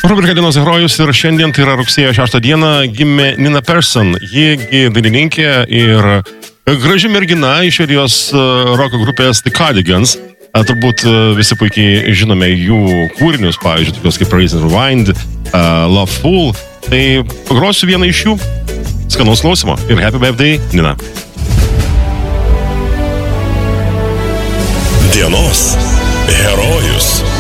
Rubrika Dienos herojus ir šiandien, tai yra rugsėjo 6 dieną, gimė Nina Persson. Ji dainininkė ir graži mergina iš švedijos roko grupės The Cardigans. Turbūt visi puikiai žinome jų kūrinius, pavyzdžiui, tokios kaip Praise and Rewind, Love Fool. Tai pagrosiu vieną iš jų. Skanaus klausimo ir happy birthday, Nina. Dienos herojus.